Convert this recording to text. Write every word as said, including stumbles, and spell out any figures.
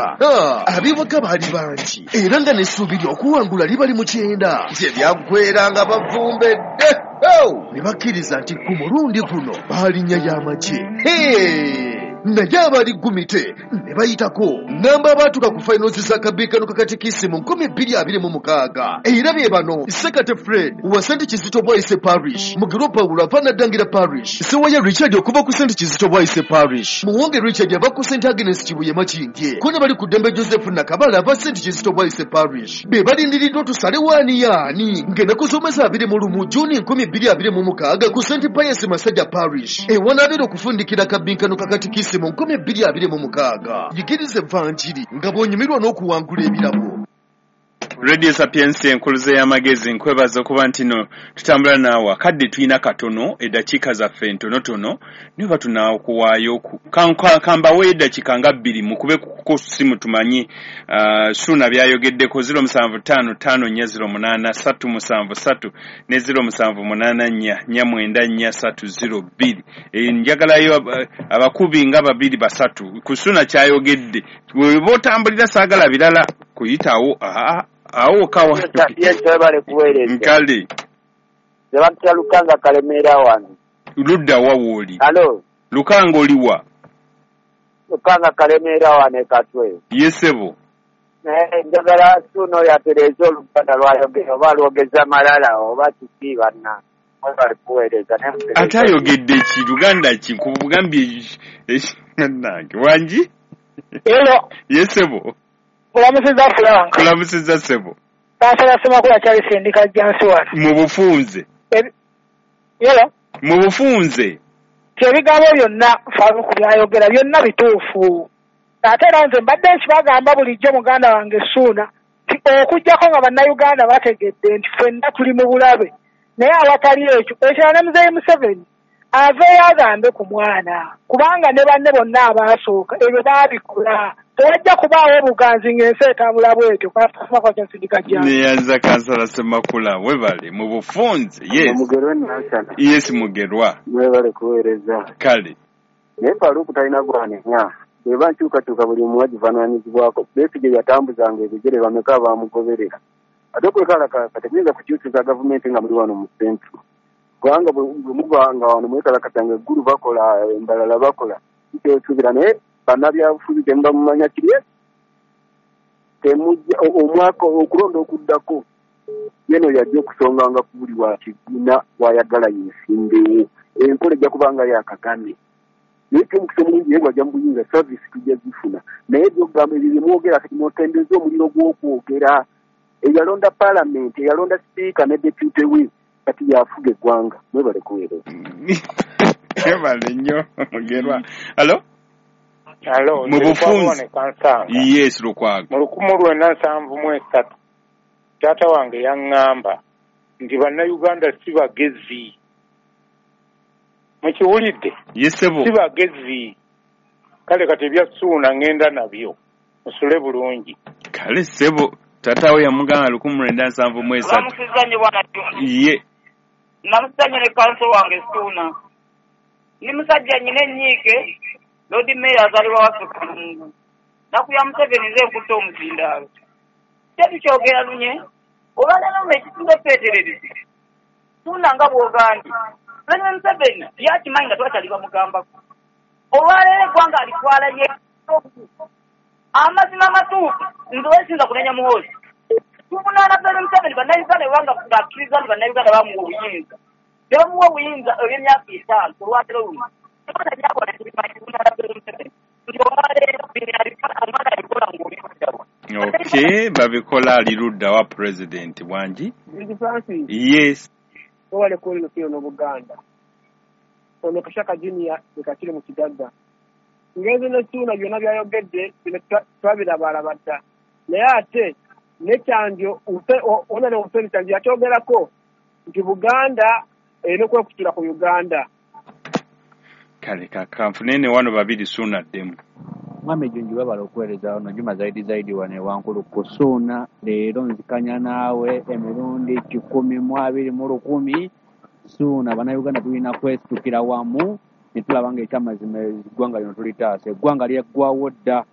Uganda. Ah, abiwaka bali bangi era nga n'essuubiri okuwangula libali mu kyenda. Gye byaggwera nga bavumbedde ne bakkiriza nti ku mulundi guno balinnya y'amagye. Naye abaali gumite ne bayitako namba abaatuka ku finals za kabiikano kakatikisimu nkumi bbiri abiri mu mukaaga era bye bano: Sekate Fred wa Saint Kizito Bwaise Parish, Mugiro Paulo ava Naddangira Parish, Sewaya Richard okuva ku Saint Kizito Bwaise Parish, Muwonge Richard ava ku Saint Agnes Kibuye Makindye, ko ne bali ku Dembe Joseph Nakabala ava Saint Kizito Bwaise Parish. Be balindiriddwa tusale waani yaani ng'ennaku z'omwezi abiri mu lumu Juni nkumi bbiri abiri mu mukaaga ku Saint Pius Masajja Parish ewanaabera okufundikira kabiikano kakatikisimu mu nkumi bbiri abiri mu mukaaga. Yigiriza evvanjiri nga bw'onyumirwa n'okuwangula ebirabo. Radio Sapiensi enkuluze y'amagezi nkwebaza okuba ntino tutambula naawe kadde tuyina katono eddakiika zaffe ntonotono niwe batunaawo kuwaayo kambawo eddakiika nga bbiri mukube ku ssimu tumanyi uh, Ssuuna byayogeddeko ziro musanvu ttaano ttaano nnya ziro munaana ssatu musanvu ssatu ne ziro musanvu munaana nnya nnya mwenda nnya ssatu ziro bbiri. E, njagalayo uh, abakubi nga babiri basatu ku Ssuuna kyayogedde bw'oba otambulira saagala birala kuyitawo. Aha awo kawa yebale kuweereza nkale zebatya Lukanga Kalemeera wano ludda wawooli. Halo Lukanga oliwa? Lukanga Kalemeera wano Katwe. Yesebo naye njagala Ssuuna yatereza oluganda lwayogera oba lwogeza malala oba kiki banna mwebale kuweereza. Ate ayogedde ki Luganda ki kubugambye nange wangi? Hello Yesebo Kulamusiza Frank. Kulamusiza Sebo. Taasala sema kula kyali sindika jansi wano. Mu bufunze. Yelo. Mu bufunze. Kyebigambo byonna Faruku byayogera byonna bituufu. Ate era nze mbadde nkibagamba bulijjo muganda wange Ssuuna okujjako nga bannayuganda bategedde nti ffenna tuli mu bulabe. Naye awatali ekyo ekirala ne Muzeeyi Museveni aveeyo agambe ku mwana kubanga ne banne bonna abaasooka ebyo baabikola. Tewajja kubaawo buganzi ng'ensi etambula bwetyo kwasoma kwa kyasindika jangu. Neyanza kansala Semakula webale mu bufunze. Yes. Mugerwa nasana. Yes Mugerwa. Webale kuweereza. Kale. Naye Faruku talina gwanenya. Bwe bankyukatuuka buli mumu agifaananyizibwako. Besigye yatambuzanga ebigere bameka baamugoberera. Ate okwekala kategeza kukyusiza gavumenti nga muli wano mu centru. Kubanga bwe mugwanga wano mwekalakatanga eggulu bakola embalala bakola. Kikyosuubira naye bannabyabufuzi temba mumanya kirye temujja omwaka okulonda okuddako yeno yajja okusonganga ku buli wa kibiina wayagala yesimbewo enkola ejja kubanga yakagame naye temukisa omulungi yewe wajja mu buyinza service tujja zifuna naye ebyokugamba ebyo byemwogera kati mwotendeza omuliro gw'okwogera eyalonda paalamenti eyalonda sipiika ne depute we kati yafuga eggwanga mwebale kuweereza. Mwebale nnyo Mugerwa. Alo? Halo, mu bufunze. Yes Lukwago. Mu lukumu lwenda nsanvu mu esatu taata wange yaŋŋamba nti bannayuganda si bagezi. Mukiwulidde? Yesebo. Si bagezi. Kale kati ebya Ssuuna ngenda nabyo musule bulungi. Kale Sebo taata we yamugamba lukumu lwenda nsanvu mu esatu. Namusizanye bwana Joni. Ye. Namusizanye ne kanso wange Ssuuna. Ni musajja nyine nnyiike. Lodi Meya azaliwa waffe Mungu. Nakuya Museveni nze nkutte omuzindaalo. Tetukyogera lunye. Olwaleero n'ekisinga peetererizi. Ssuuna nga bw'ogambye. Lodi Museveni yakimanyi nga twakyali bamugambako. Olwaleero eggwanga alitwala ye. Amazima amatuufu nze weesinza kunenya muhoozi. Tuvunaana Lodi Museveni bannayuganda ewanga ng'akkiriza nti bannayuganda bamuwa obuyinza. Tebamuwa obuyinza olw'emyaka etaano olwaleero luno. Okay, babikola alirudda wa president bwanji. Yes. Wale kuli kio no Buganda. Ono Kashaka Junior ekakiri mu Kigagga. Ngeze no Ssuuna byonna byayogedde twabira balabata. Naye ate ne kyanjo ona ne useni kyanjo yakyogerako nti Buganda eno kwekutira ku Uganda. Kale kakanfunene wano babiri Ssuuna ddemu. Mwami Junju babala okuweereza ono juma zaidi zaidi wane wankulu ku Ssuuna leero nzikanya naawe emirundi kikumi mu abiri mu lukumi Ssuuna bannayuganda tulina kwesitukira wamu ne tulaba ng'ekyamazima eggwanga lino tulitaasa eggwanga lyeggwawo dda